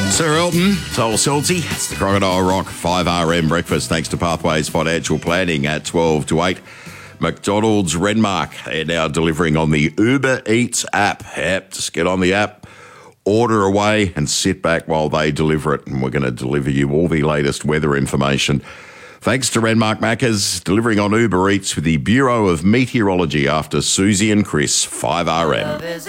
Sir Elton, Sol Seltzy, it's the Crocodile Rock 5RM breakfast thanks to Pathways Financial Planning at 12 to 8. McDonald's Renmark, they're now delivering on the Uber Eats app. Yep, just get on the app, order away and sit back while they deliver it. And we're going to deliver you all the latest weather information. Thanks to Renmark Maccas, delivering on Uber Eats with the Bureau of Meteorology after Susie and Chris 5RM.